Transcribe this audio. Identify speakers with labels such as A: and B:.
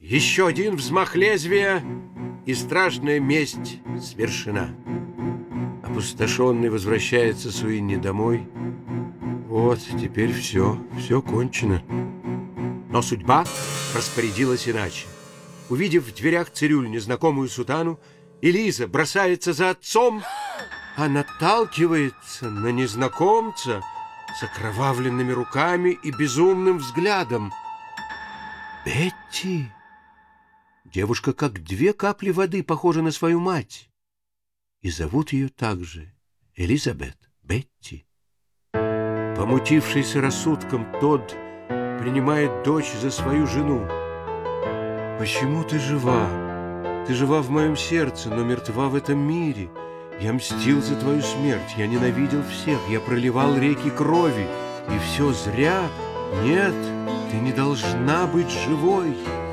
A: Еще один взмах лезвия, и страшная месть свершена. Опустошенный возвращается Суинни домой. Вот, теперь все кончено. Но судьба распорядилась иначе. Увидев в дверях цирюль незнакомую сутану, Элиза бросается за отцом, а наталкивается на незнакомца с окровавленными руками и безумным взглядом. Бетти! Девушка, как две капли воды, похожа на свою мать. И зовут ее также Элизабет, Бетти. Помутившийся рассудком, Тодд принимает дочь за свою жену. «Почему ты жива? Ты жива в моем сердце, но мертва в этом мире. Я мстил за твою смерть, я ненавидел всех, я проливал реки крови. И все зря? Нет, ты не должна быть живой!»